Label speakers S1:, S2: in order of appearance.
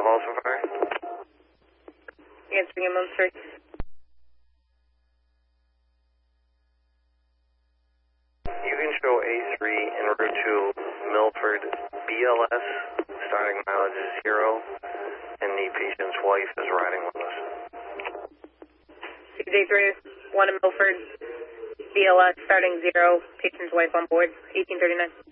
S1: call so far?
S2: Answering ambulance 3.
S1: You can show A3 en route to Milford BLS, starting mileage is 0, and the patient's wife is riding with us.
S2: A3, 1 in Milford, BLS, starting 0, patient's wife on board, 1839.